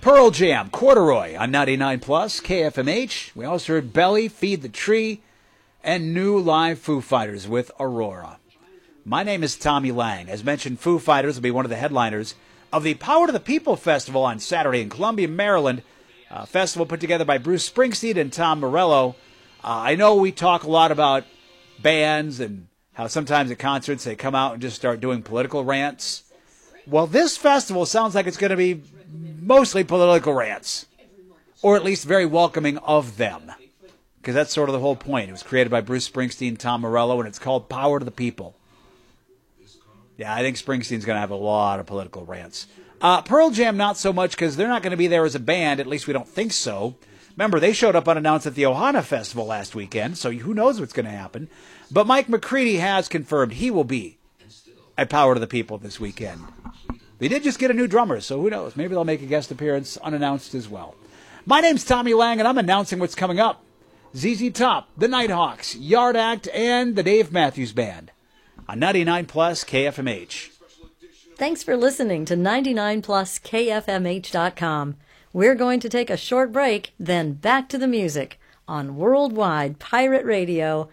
Pearl Jam, Corduroy on 99 Plus, KFMH. We also heard Belly, Feed the Tree, and new live Foo Fighters with Aurora. My name is Tommy Lang. As mentioned, Foo Fighters will be one of the headliners of the Power to the People Festival on Saturday in Columbia, Maryland. A festival put together by Bruce Springsteen and Tom Morello. I know we talk a lot about bands and how sometimes at concerts they come out and just start doing political rants. Well, this festival sounds like it's going to be mostly political rants, or at least very welcoming of them, because that's sort of the whole point. It was created by Bruce Springsteen, Tom Morello, and it's called Power to the People. Yeah, I think Springsteen's going to have a lot of political rants. Pearl Jam, not so much, because they're not going to be there as a band. At least we don't think so. Remember, they showed up unannounced at the Ohana Festival last weekend, so who knows what's going to happen. But Mike McCready has confirmed he will be at Power to the People this weekend. They did just get a new drummer, so who knows? Maybe they'll make a guest appearance unannounced as well. My name's Tommy Lang, and I'm announcing what's coming up. ZZ Top, the Nighthawks, Yard Act, and the Dave Matthews Band on 99 Plus KFMH. Thanks for listening to 99 Plus KFMH.com. We're going to take a short break, then back to the music on Worldwide Pirate Radio,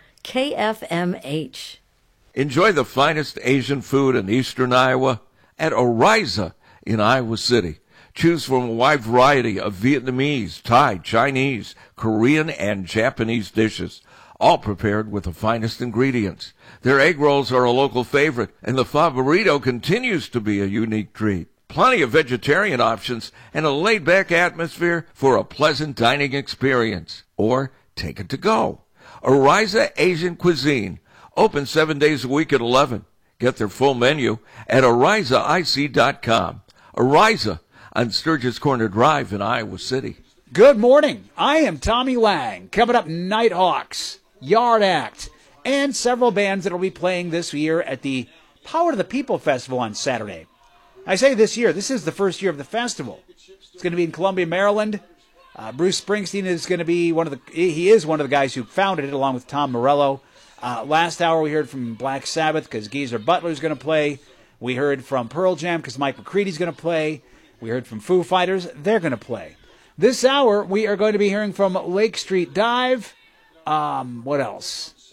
KFMH. Enjoy the finest Asian food in eastern Iowa at Oriza in Iowa City. Choose from a wide variety of Vietnamese, Thai, Chinese, Korean, and Japanese dishes, all prepared with the finest ingredients. Their egg rolls are a local favorite, and the pho burrito continues to be a unique treat. Plenty of vegetarian options and a laid-back atmosphere for a pleasant dining experience. Or take it to go. Oriza Asian Cuisine, open 7 days a week at 11. Get their full menu at OrizaIC.com. Oriza on Sturgis Corner Drive in Iowa City. Good morning. I am Tommy Lang. Coming up, Nighthawks, Yard Act, and several bands that will be playing this year at the Power to the People Festival on Saturday. I say this year. This is the first year of the festival. It's going to be in Columbia, Maryland. Bruce Springsteen is going to be one of the guys who founded it, along with Tom Morello. Last hour we heard from Black Sabbath because Geezer Butler is going to play. We heard from Pearl Jam because Mike McCready's going to play. We heard from Foo Fighters. They're going to play. This hour we are going to be hearing from Lake Street Dive. What else?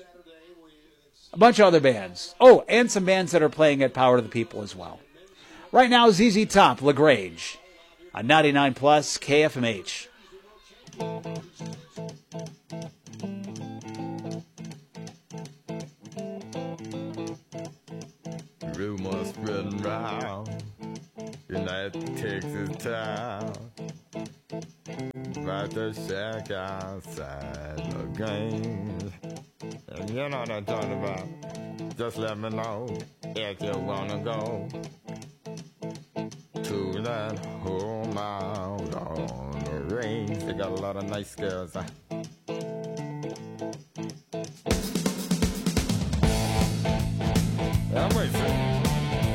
A bunch of other bands. Oh, and some bands that are playing at Power to the People as well. Right now, ZZ Top, LaGrange on 99 Plus KFMH. Rumors spreading round United Texas town about the shack outside the game. And you know what I'm talking about. Just let me know if you wanna go to that home out on the range. They got a lot of nice girls.